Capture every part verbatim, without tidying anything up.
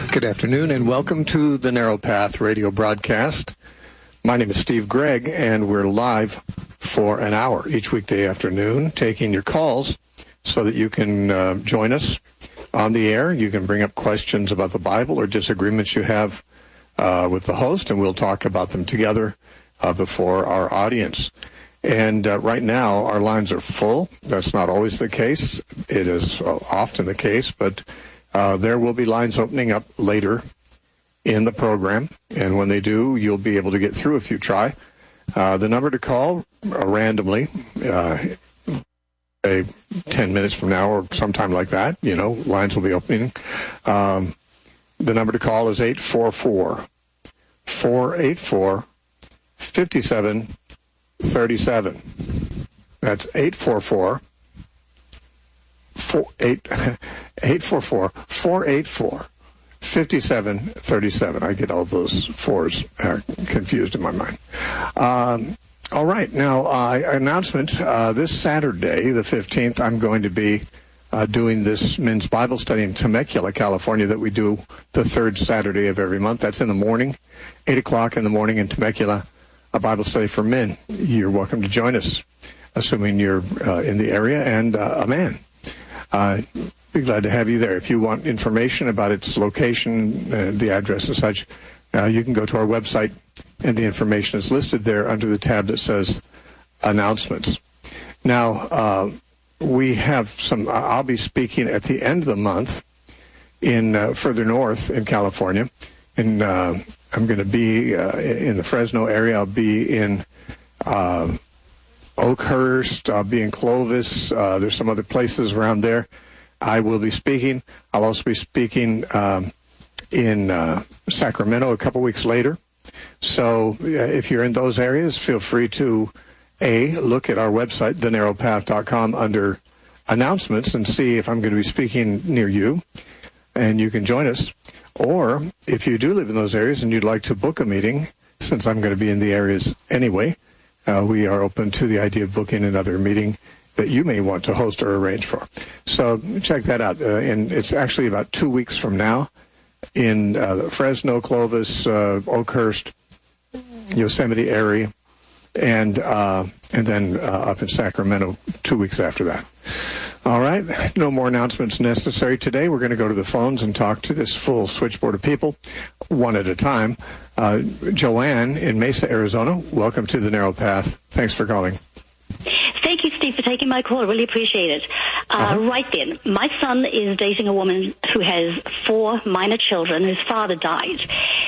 Good afternoon, and welcome to the Narrow Path radio broadcast. My name is Steve Gregg, and we're live for an hour each weekday afternoon, taking your calls so that you can uh, join us on the air. You can bring up questions about the Bible or disagreements you have uh, with the host, and we'll talk about them together uh, before our audience. And uh, right now, our lines are full. That's not always the case. It is uh, often the case, but Uh, there will be lines opening up later in the program, and when they do, you'll be able to get through if you try. Uh, the number to call uh, randomly, uh, say ten minutes from now or sometime like that, you know, lines will be opening. Um, the number to call is eight four four, four eight four, five seven three seven. That's eight four four, Four eight eight four four four eight four fifty seven thirty seven. I get all those fours uh, confused in my mind. Um, all right, now uh, announcement. Uh, this Saturday, the fifteenth, I'm going to be uh, doing this men's Bible study in Temecula, California, that we do the third Saturday of every month. That's in the morning, eight o'clock in the morning in Temecula. A Bible study for men. You're welcome to join us, assuming you're uh, in the area and uh, a man. Uh, be glad to have you there. If you want information about its location, uh, the address and such, uh, you can go to our website, and the information is listed there under the tab that says Announcements. Now, uh, we have some, I'll be speaking at the end of the month in uh, further north in California, and uh, I'm going to be uh, in the Fresno area. I'll be in Uh, Oakhurst, I'll be in Clovis, uh, there's some other places around there. I will be speaking. I'll also be speaking um, in uh, Sacramento a couple weeks later. So uh, if you're in those areas, feel free to, A, look at our website, the narrow path dot com, under announcements and see if I'm going to be speaking near you, and you can join us. Or if you do live in those areas and you'd like to book a meeting, since I'm going to be in the areas anyway, Uh, we are open to the idea of booking another meeting that you may want to host or arrange for. So check that out. Uh, and it's actually about two weeks from now in uh, Fresno, Clovis, uh, Oakhurst, Yosemite area, and uh, and then uh, up in Sacramento two weeks after that. All right. No more announcements necessary today. We're going to go to the phones and talk to this full switchboard of people, one at a time. Uh, Joanne in Mesa, Arizona, welcome to the Narrow Path. Thanks for calling. Thank you, Steve, for taking my call. I really appreciate it. Uh, uh-huh. Right then, my son is dating a woman who has four minor children whose father died.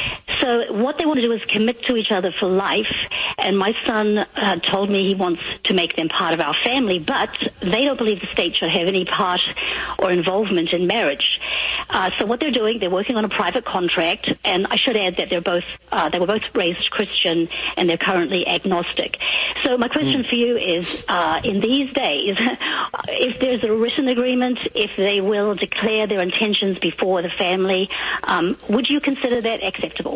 So what they want to do is commit to each other for life, and my son uh, told me he wants to make them part of our family, but they don't believe the state should have any part or involvement in marriage. Uh, so what they're doing, they're working on a private contract, and I should add that they're both uh, they were both raised Christian, and they're currently agnostic. So my question mm. for you is, uh, in these days, if there's a written agreement, if they will declare their intentions before the family, um, would you consider that acceptable?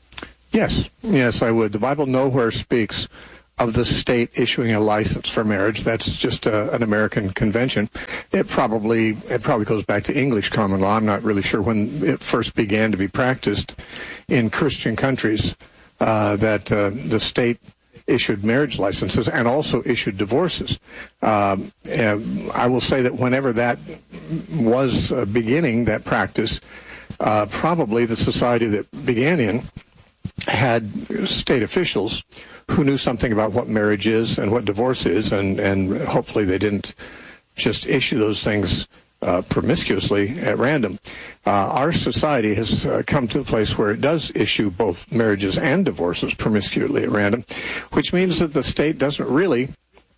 Yes, yes, I would. The Bible nowhere speaks of the state issuing a license for marriage. That's just a, an American convention. It probably it probably goes back to English common law. I'm not really sure when it first began to be practiced in Christian countries, uh, that uh, the state issued marriage licenses and also issued divorces. Um, I will say that whenever that was uh, beginning, that practice, uh, probably the society that began in had state officials who knew something about what marriage is and what divorce is, and, and hopefully they didn't just issue those things uh, promiscuously at random. Uh, our society has uh, come to a place where it does issue both marriages and divorces promiscuously at random, which means that the state doesn't really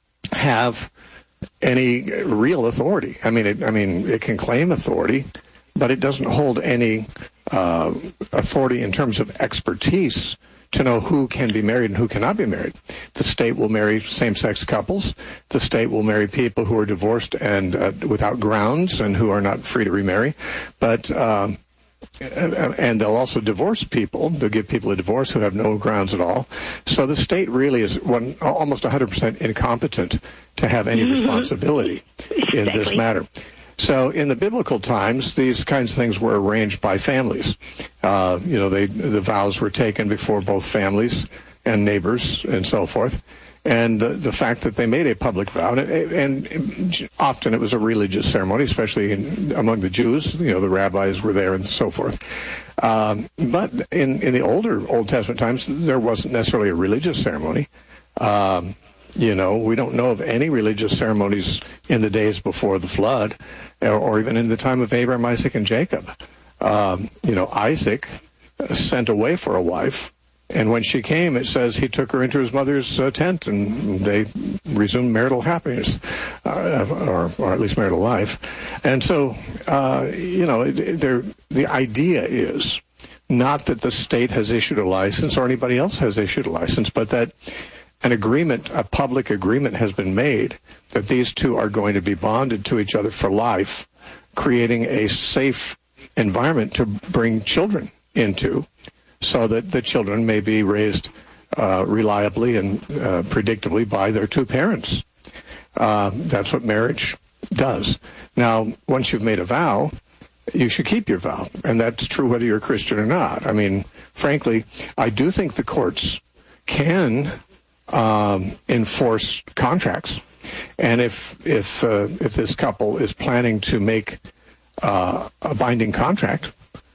have any real authority. I mean, it, I mean, it can claim authority, but it doesn't hold any uh, authority in terms of expertise to know who can be married and who cannot be married. The state will marry same-sex couples. The state will marry people who are divorced and uh, without grounds and who are not free to remarry. But um, and they'll also divorce people. They'll give people a divorce who have no grounds at all. So the state really is one, almost one hundred percent incompetent to have any responsibility exactly. in this matter. So in the biblical times, these kinds of things were arranged by families. Uh, you know, they, the vows were taken before both families and neighbors and so forth. And the, the fact that they made a public vow, and, and often it was a religious ceremony, especially in, among the Jews, you know, the rabbis were there and so forth. Um, but in, in the older Old Testament times, there wasn't necessarily a religious ceremony. Um, you know, we don't know of any religious ceremonies in the days before the flood, or, or even in the time of Abraham, Isaac, and Jacob. Um, you know, Isaac sent away for a wife. And when she came, it says he took her into his mother's uh, tent, and they resumed marital happiness, uh, or, or at least marital life. And so, uh, you know, it, the idea is not that the state has issued a license or anybody else has issued a license, but that an agreement, a public agreement has been made that these two are going to be bonded to each other for life, creating a safe environment to bring children into, so that the children may be raised uh, reliably and uh, predictably by their two parents. Uh, that's what marriage does. Now, once you've made a vow, you should keep your vow, and that's true whether you're a Christian or not. I mean, frankly, I do think the courts can um, enforce contracts, and if if uh, if this couple is planning to make uh, a binding contract,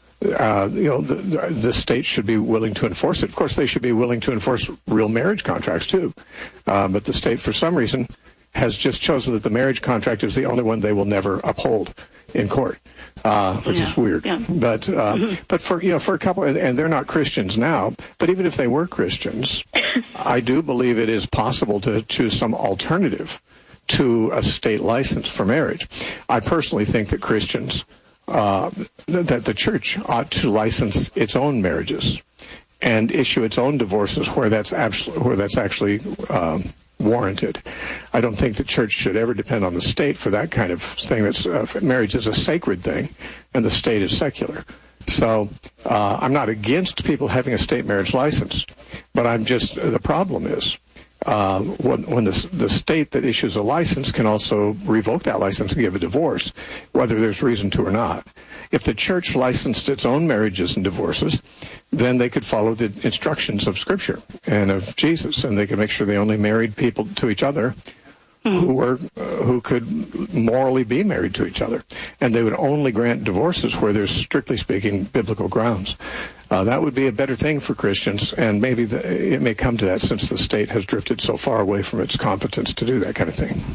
Uh, you know, the, the state should be willing to enforce it. Of course, they should be willing to enforce real marriage contracts, too. Uh, but the state, for some reason, has just chosen that the marriage contract is the only one they will never uphold in court, uh, which yeah. is weird. Yeah. But uh, mm-hmm. but for, you know, for a couple, and, and they're not Christians now, but even if they were Christians, I do believe it is possible to choose some alternative to a state license for marriage. I personally think that Christians Uh, that the church ought to license its own marriages and issue its own divorces where that's actually, where that's actually um, warranted. I don't think the church should ever depend on the state for that kind of thing. That's uh, marriage is a sacred thing, and the state is secular. So uh, I'm not against people having a state marriage license, but I'm just the problem is. Uh, when, when the, the state that issues a license can also revoke that license and give a divorce, whether there's reason to or not. If the church licensed its own marriages and divorces, then they could follow the instructions of Scripture and of Jesus, and they could make sure they only married people to each other who were uh, who could morally be married to each other, and they would only grant divorces where there's, strictly speaking, biblical grounds. Uh, that would be a better thing for Christians, and maybe the, it may come to that since the state has drifted so far away from its competence to do that kind of thing.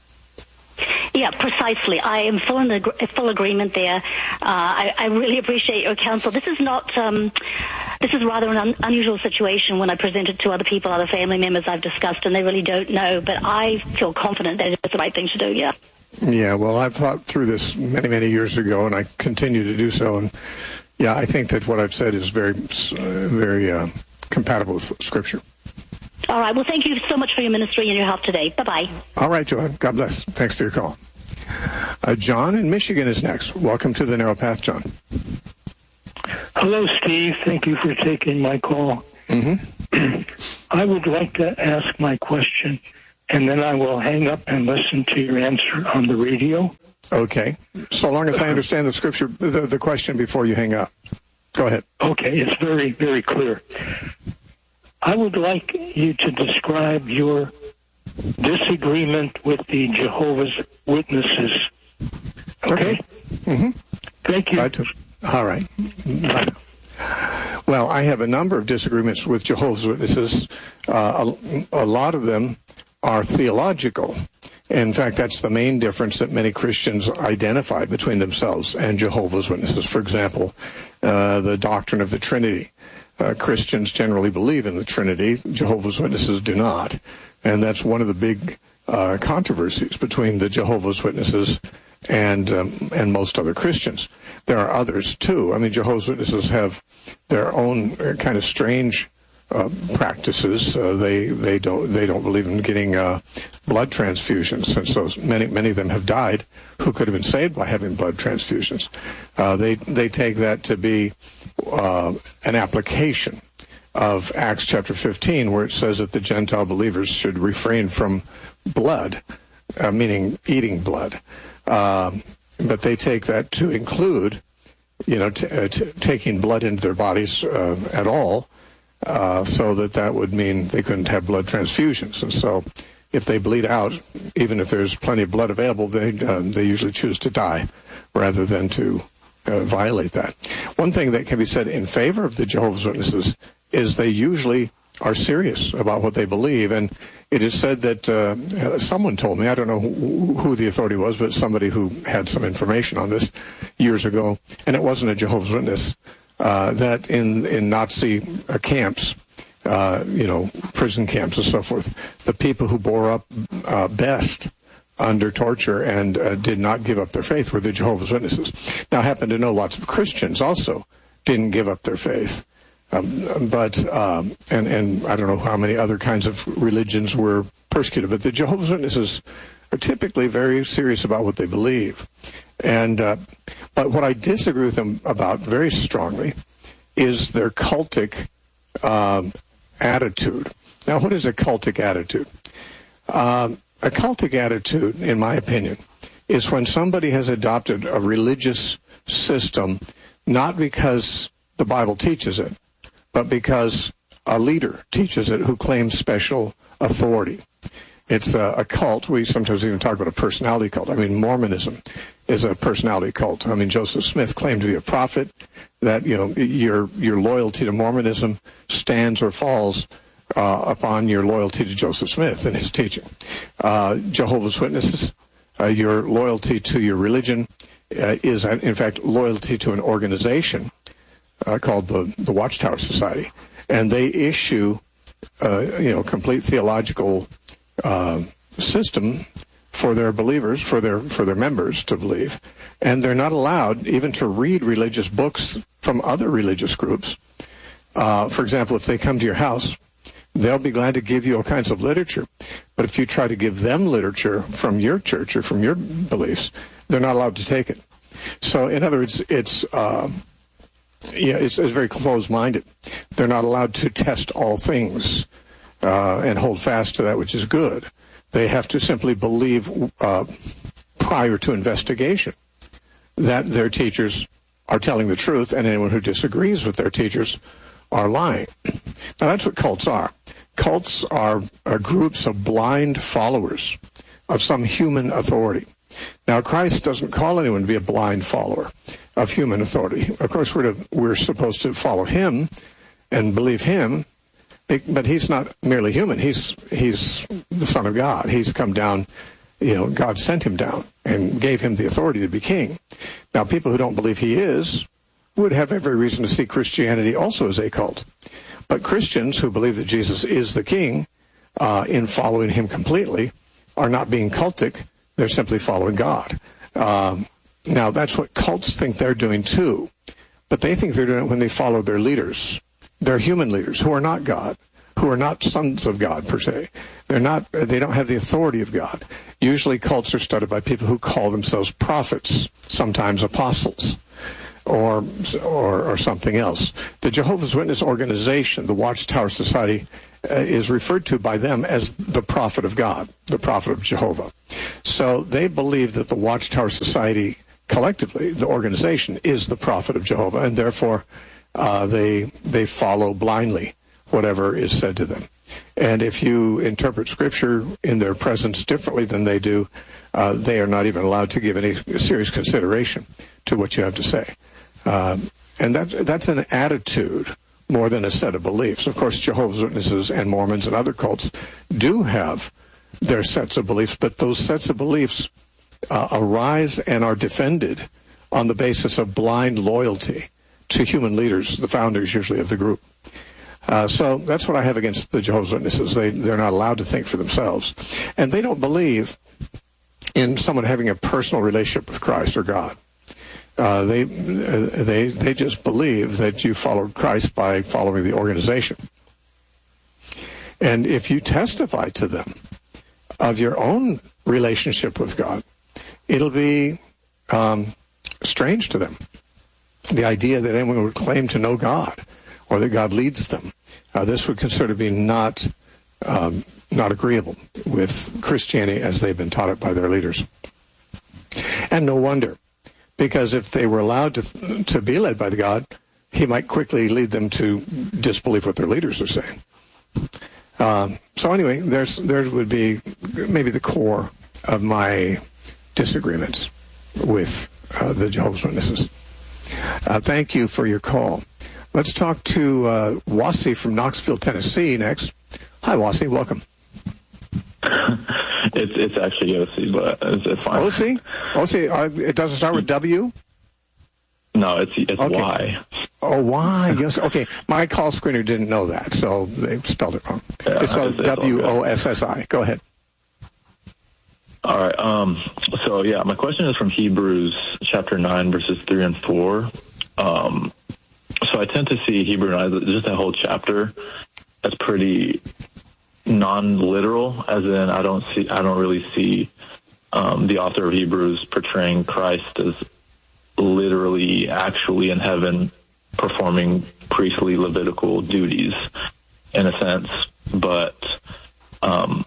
Yeah, precisely. I am full in ag- full agreement there. Uh, I, I really appreciate your counsel. This is not. Um, this is rather an un- unusual situation when I present it to other people, other family members I've discussed, and they really don't know. But I feel confident that it's the right thing to do. Yeah. Yeah. Well, I've thought through this many, many years ago, and I continue to do so. And yeah, I think that what I've said is very, uh, very uh, compatible with Scripture. All right. Well, thank you so much for your ministry and your help today. Bye-bye. All right, Joanne. God bless. Thanks for your call. Uh, John in Michigan is next. Welcome to the Narrow Path, John. Hello, Steve. Thank you for taking my call. Mm-hmm. I would like to ask my question, and then I will hang up and listen to your answer on the radio. Okay. So long as I understand the scripture, the, the question before you hang up. Go ahead. Okay. It's very, very clear. I would like you to describe your disagreement with the Jehovah's Witnesses. Okay? Okay. Mm-hmm. Thank you. Right. All right. Right. Well, I have a number of disagreements with Jehovah's Witnesses. Uh, a, a lot of them are theological. In fact, that's the main difference that many Christians identify between themselves and Jehovah's Witnesses. For example, uh, the doctrine of the Trinity. Uh, Christians generally believe in the Trinity. Jehovah's Witnesses do not. And that's one of the big uh, controversies between the Jehovah's Witnesses and um, and most other Christians. There are others, too. I mean, Jehovah's Witnesses have their own kind of strange uh, practices. Uh, they they don't they don't believe in getting uh, blood transfusions, since those many many of them have died who could have been saved by having blood transfusions. Uh, they they take that to be uh, an application of Acts chapter fifteen, where it says that the Gentile believers should refrain from blood, uh, meaning eating blood. Uh, but they take that to include, you know, t- uh, t- taking blood into their bodies uh, at all, uh, so that that would mean they couldn't have blood transfusions. And so if they bleed out, even if there's plenty of blood available, they uh, they usually choose to die rather than to uh, violate that. One thing that can be said in favor of the Jehovah's Witnesses is they usually are serious about what they believe. And it is said that uh, someone told me, I don't know who, who the authority was, but somebody who had some information on this years ago, and it wasn't a Jehovah's Witness, uh, that in, in Nazi uh, camps, uh, you know, prison camps and so forth, the people who bore up uh, best under torture and uh, did not give up their faith were the Jehovah's Witnesses. Now, I happen to know lots of Christians also didn't give up their faith. Um, but, um, and, and I don't know how many other kinds of religions were persecuted, but the Jehovah's Witnesses are typically very serious about what they believe. And, uh, but what I disagree with them about very strongly is their cultic um, attitude. Now, what is a cultic attitude? Um, a cultic attitude, in my opinion, is when somebody has adopted a religious system, not because the Bible teaches it, but because a leader teaches it who claims special authority. It's a, a cult. We sometimes even talk about a personality cult. I mean, Mormonism is a personality cult. I mean, Joseph Smith claimed to be a prophet, that, you know, your your loyalty to Mormonism stands or falls uh, upon your loyalty to Joseph Smith and his teaching. Uh, Jehovah's Witnesses, uh, your loyalty to your religion uh, is, in fact, loyalty to an organization Uh, called the, the Watchtower Society, and they issue, uh, you know, complete theological uh, system for their believers, for their for their members to believe, and they're not allowed even to read religious books from other religious groups. Uh, for example, if they come to your house, they'll be glad to give you all kinds of literature, but if you try to give them literature from your church or from your beliefs, they're not allowed to take it. So, in other words, it's uh, Yeah, it's, it's very closed-minded. They're not allowed to test all things uh, and hold fast to that which is good. They have to simply believe uh, prior to investigation that their teachers are telling the truth, and anyone who disagrees with their teachers are lying. Now, that's what cults are. Cults are, are groups of blind followers of some human authority. Now, Christ doesn't call anyone to be a blind follower of human authority. Of course, we're, to, we're supposed to follow him and believe him, but he's not merely human. He's he's the Son of God. He's come down, you know, God sent him down and gave him the authority to be king. Now, people who don't believe he is would have every reason to see Christianity also as a cult. But Christians who believe that Jesus is the king, uh, in following him completely, are not being cultic. They're simply following God. Um, now, that's what cults think they're doing too. But they think they're doing it when they follow their leaders. They're human leaders who are not God, who are not sons of God, per se. They're not, they don't have the authority of God. Usually cults are started by people who call themselves prophets, sometimes apostles, or, or, or something else. The Jehovah's Witness organization, the Watchtower Society, uh, is referred to by them as the prophet of God, the prophet of Jehovah. So they believe that the Watchtower Society, collectively, the organization, is the prophet of Jehovah, and therefore uh, they they follow blindly whatever is said to them. And if you interpret Scripture in their presence differently than they do, uh, they are not even allowed to give any serious consideration to what you have to say. Um, and that, that's an attitude more than a set of beliefs. Of course, Jehovah's Witnesses and Mormons and other cults do have their sets of beliefs, but those sets of beliefs uh, arise and are defended on the basis of blind loyalty to human leaders, the founders usually of the group. Uh, so that's what I have against the Jehovah's Witnesses. They, they're not allowed to think for themselves. And they don't believe in someone having a personal relationship with Christ or God. Uh, they, uh, they, they just believe that you followed Christ by following the organization. And if you testify to them of your own relationship with God, it'll be um, strange to them. The idea that anyone would claim to know God or that God leads them. Uh, this would consider be not um, not agreeable with Christianity as they've been taught it by their leaders. And no wonder. because if they were allowed to to be led by the God, he might quickly lead them to disbelieve what their leaders are saying. Um, so anyway, there's there would be maybe the core of my disagreements with uh, the Jehovah's Witnesses. Uh, thank you for your call. Let's talk to uh, Wasi from Knoxville, Tennessee next. Hi, Wasi. Welcome. it's it's actually O C, but it's, it's fine. O C? O C, uh, it doesn't start with W? No, it's it's okay. Y. Oh, Y. Yes. Okay. My call screener didn't know that, so they spelled it wrong. Yeah, it's spelled it's, it's W O S S I. Go ahead. All right. Um, so, yeah, my question is from Hebrews chapter nine, verses three and four. Um, so I tend to see Hebrew nine, just that whole chapter, as pretty non-literal, as in I don't see, I don't really see um, the author of Hebrews portraying Christ as literally actually in heaven performing priestly Levitical duties in a sense, but um,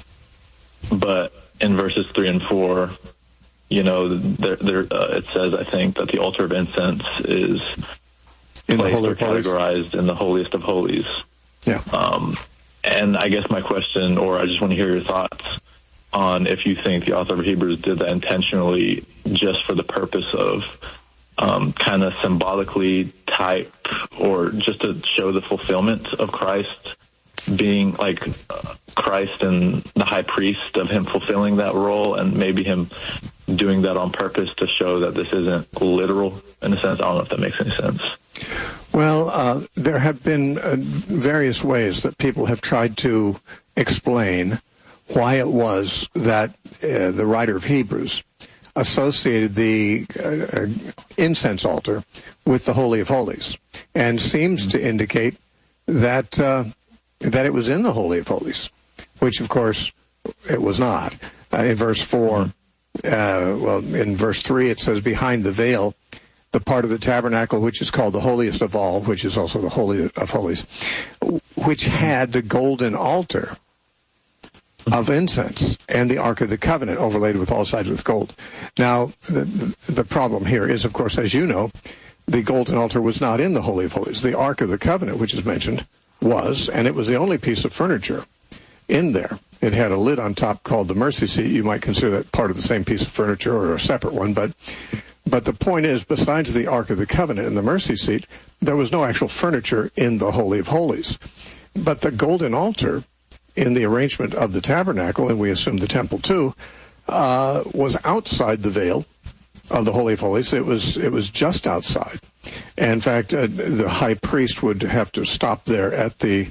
but in verses three and four, you know, there, there uh, it says, I think, that the altar of incense is in the placed Holy or of Holies. categorized in the holiest of holies. Yeah. Um, and I guess my question, or I just want to hear your thoughts on if you think the author of Hebrews did that intentionally just for the purpose of um, kind of symbolically type or just to show the fulfillment of Christ being like uh, Christ and the high priest, of him fulfilling that role, and maybe him doing that on purpose to show that this isn't literal in a sense. I don't know if that makes any sense. Well, uh, there have been uh, various ways that people have tried to explain why it was that uh, the writer of Hebrews associated the uh, incense altar with the Holy of Holies, and seems to indicate that uh, that it was in the Holy of Holies, which, of course, it was not. Uh, in verse four, uh, well, in verse three, it says, behind the veil, the part of the tabernacle which is called the holiest of all, which is also the Holy of Holies, which had the golden altar of incense and the Ark of the Covenant overlaid with all sides with gold. Now, the, the problem here is, of course, as you know, the golden altar was not in the Holy of Holies. The Ark of the Covenant, which is mentioned, was, and it was the only piece of furniture in there. It had a lid on top called the mercy seat. You might consider that part of the same piece of furniture or a separate one, but but the point is, besides the Ark of the Covenant and the mercy seat, there was no actual furniture in the Holy of Holies. But the golden altar in the arrangement of the tabernacle, and we assume the temple too, uh, was outside the veil of the Holy of Holies. It was it was just outside. And in fact, uh, the high priest would have to stop there at the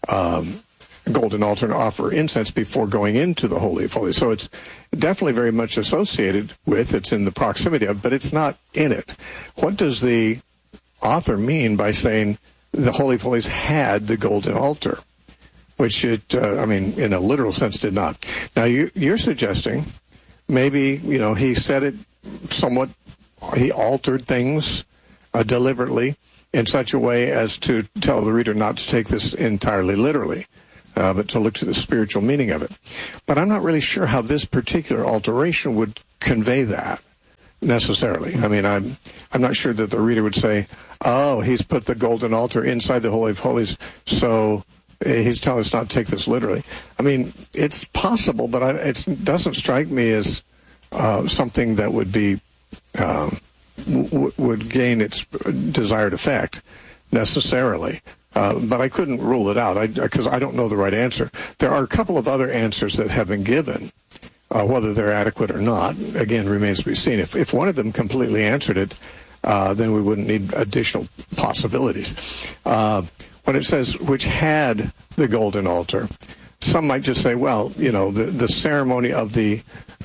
um, golden altar and offer incense before going into the Holy of Holies. So it's definitely very much associated with, it's in the proximity of, but it's not in it. What does the author mean by saying the Holy of Holies had the golden altar? Which it, uh, I mean, in a literal sense, did not. Now, you, you're suggesting maybe, you know, he said it somewhat, he altered things uh, deliberately in such a way as to tell the reader not to take this entirely literally, uh, but to look to the spiritual meaning of it. But I'm not really sure how this particular alteration would convey that necessarily. I mean, I'm I'm not sure that the reader would say, oh, he's put the golden altar inside the Holy of Holies, so he's telling us not to take this literally. I mean, it's possible, but I, it doesn't strike me as uh, something that would be um, w- would gain its desired effect necessarily. Uh, but I couldn't rule it out because I, I don't know the right answer. There are a couple of other answers that have been given. Uh, whether they're adequate or not, again, remains to be seen. If, if one of them completely answered it, uh, then we wouldn't need additional possibilities. Uh, when it says, which had the golden altar, some might just say, well, you know, the, the ceremony of the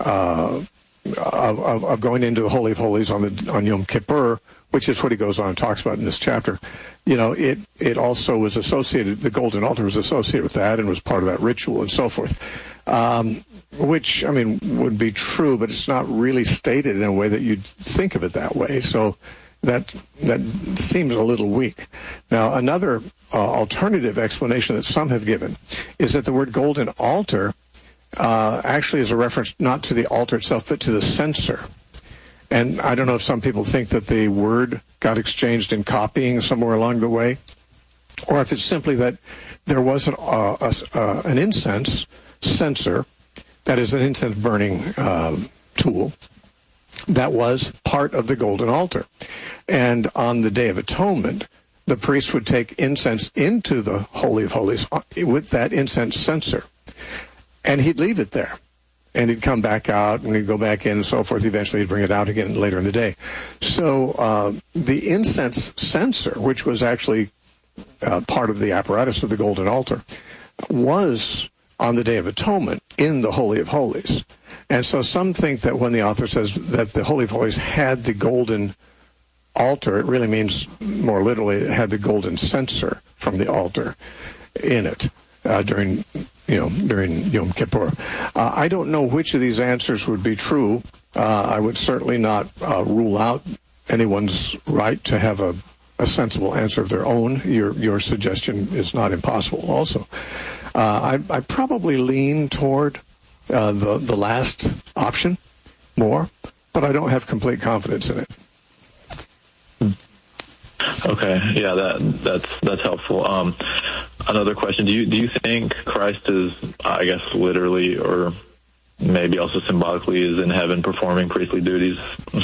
uh, of, of, of going into the Holy of Holies on the on Yom Kippur, which is what he goes on and talks about in this chapter, you know, it, it also was associated, the golden altar was associated with that and was part of that ritual and so forth, um, which, I mean, would be true, but it's not really stated in a way that you'd think of it that way. So that that seems a little weak. Now, another uh, alternative explanation that some have given is that the word golden altar uh, actually is a reference not to the altar itself, but to the censer. And I don't know if some people think that the word got exchanged in copying somewhere along the way, or if it's simply that there was an, uh, a, uh, an incense censer, that is an incense burning um, tool, that was part of the golden altar. And on the Day of Atonement, the priest would take incense into the Holy of Holies with that incense censer, and he'd leave it there. And he'd come back out, and he'd go back in, and so forth. Eventually, he'd bring it out again later in the day. So uh, the incense censer, which was actually uh, part of the apparatus of the golden altar, was on the Day of Atonement in the Holy of Holies. And so some think that when the author says that the Holy of Holies had the golden altar, it really means, more literally, it had the golden censer from the altar in it uh, during... you know, during Yom Kippur. Uh, I don't know which of these answers would be true. Uh, I would certainly not uh, rule out anyone's right to have a, a sensible answer of their own. Your your suggestion is not impossible also. Uh, I, I probably lean toward uh, the, the last option more, but I don't have complete confidence in it. Okay, yeah, that that's that's helpful. Um, another question: Do you do you think Christ is, I guess, literally or maybe also symbolically, is in heaven performing priestly duties?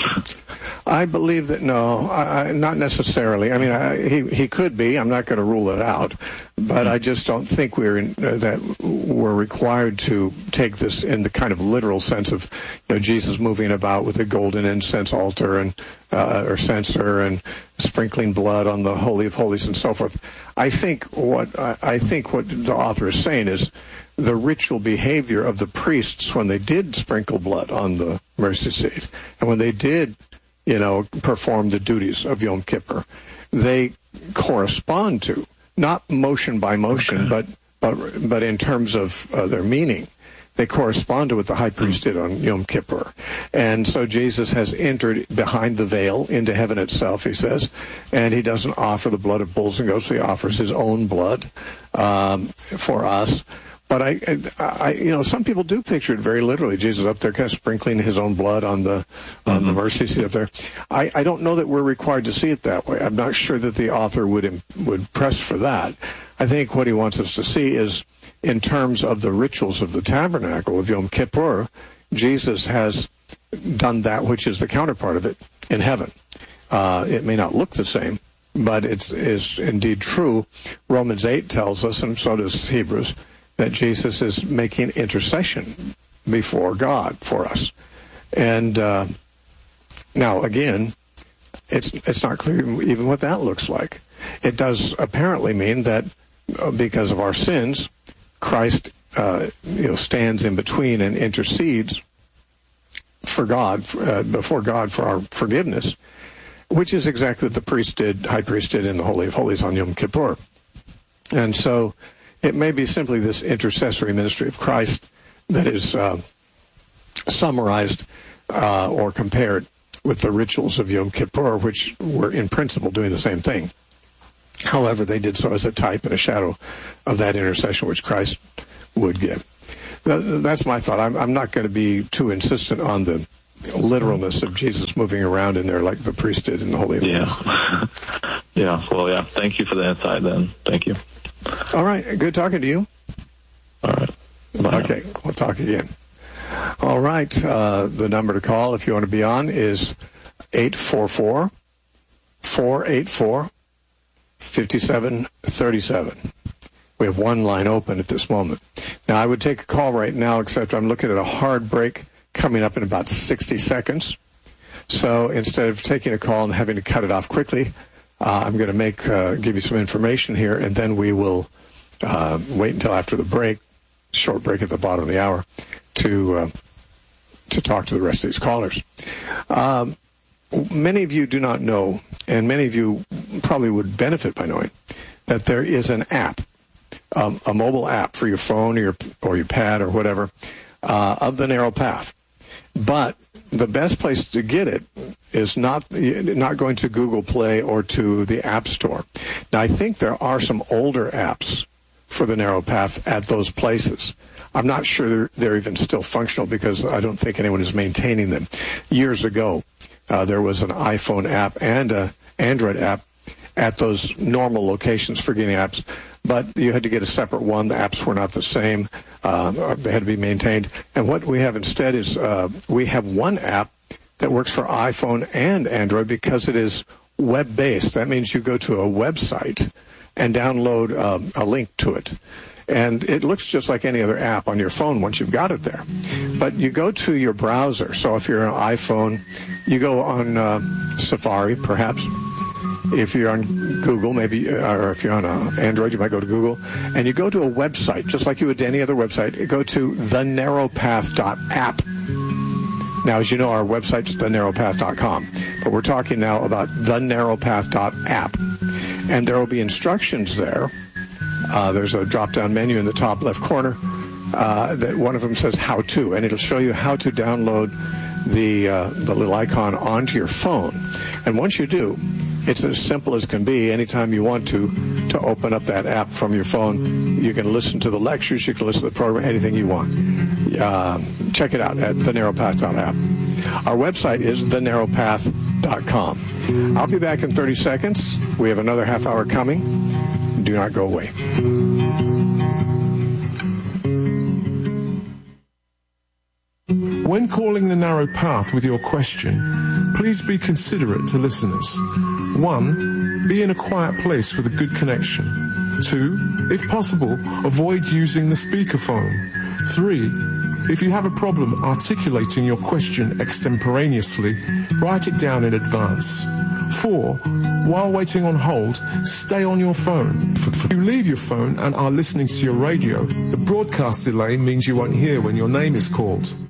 I believe that no, I, not necessarily. I mean, I, he he could be. I'm not going to rule it out, but I just don't think we're in, uh, that we're required to take this in the kind of literal sense of, you know, Jesus moving about with a golden incense altar and uh, or censer and sprinkling blood on the Holy of Holies and so forth. I think what I think what the author is saying is the ritual behavior of the priests when they did sprinkle blood on the mercy seat and when they did, you know, perform the duties of Yom Kippur, they correspond to, not motion by motion, but but but in terms of uh, their meaning, they correspond to what the high priest did on Yom Kippur. And so Jesus has entered behind the veil into heaven itself, he says, and he doesn't offer the blood of bulls and goats, he offers his own blood um, for us. But I, I, you know, some people do picture it very literally. Jesus up there kind of sprinkling his own blood on the on mm-hmm. the mercy seat up there. I, I don't know that we're required to see it that way. I'm not sure that the author would would press for that. I think what he wants us to see is, in terms of the rituals of the tabernacle of Yom Kippur, Jesus has done that which is the counterpart of it in heaven. Uh, it may not look the same, but it's is indeed true. Romans eight tells us, and so does Hebrews, that Jesus is making intercession before God for us. And uh, now, again, it's it's not clear even what that looks like. It does apparently mean that uh, because of our sins, Christ uh, you know, stands in between and intercedes for God, uh, before God for our forgiveness, which is exactly what the priest did, high priest did in the Holy of Holies on Yom Kippur. And so it may be simply this intercessory ministry of Christ that is uh, summarized uh, or compared with the rituals of Yom Kippur, which were in principle doing the same thing. However, they did so as a type and a shadow of that intercession which Christ would give. That's my thought. I'm, I'm not going to be too insistent on the literalness of Jesus moving around in there like the priest did in the Holy of Holies. Yeah. yeah. Well, yeah. Thank you for the insight then. Thank you. All right. Good talking to you. All right. Bye. Okay. We'll talk again. All right. Uh, the number to call if you want to be on is eight four four, four eight four, five seven three seven. We have one line open at this moment. Now, I would take a call right now, except I'm looking at a hard break coming up in about sixty seconds. So instead of taking a call and having to cut it off quickly, uh, I'm going to make uh, give you some information here, and then we will uh, wait until after the break, short break at the bottom of the hour, to uh, to talk to the rest of these callers. Um, many of you do not know, and many of you probably would benefit by knowing, that there is an app, um, a mobile app for your phone or your, or your pad or whatever, uh, of the Narrow Path. But the best place to get it is not not going to Google Play or to the App Store. Now, I think there are some older apps for the Narrow Path at those places. I'm not sure they're, they're even still functional because I don't think anyone is maintaining them. Years ago, uh, there was an iPhone app and an Android app at those normal locations for getting apps, but you had to get a separate one. The apps were not the same. Uh, they had to be maintained. And what we have instead is uh, we have one app that works for iPhone and Android because it is web-based. That means you go to a website and download uh, a link to it. And it looks just like any other app on your phone once you've got it there. But you go to your browser. So if you're an iPhone, you go on uh, Safari, perhaps. If you're on Google, maybe, or if you're on a Android, you might go to Google, and you go to a website, just like you would to any other website. You go to the narrow path dot app. Now, as you know, our website's the narrow path dot com, but we're talking now about the narrow path dot app. And there will be instructions there. Uh, there's a drop-down menu in the top left corner. Uh, that one of them says How To, and it'll show you how to download the uh, the little icon onto your phone. And once you do, it's as simple as can be. Anytime you want to, to open up that app from your phone, you can listen to the lectures, you can listen to the program, anything you want. Uh, check it out at the narrow path dot app. Our website is the narrow path dot com. I'll be back in thirty seconds. We have another half hour coming. Do not go away. When calling the Narrow Path with your question, please be considerate to listeners. One, be in a quiet place with a good connection. Two, if possible, avoid using the speakerphone. Three, if you have a problem articulating your question extemporaneously, write it down in advance. Four, while waiting on hold, stay on your phone. If you leave your phone and are listening to your radio, the broadcast delay means you won't hear when your name is called.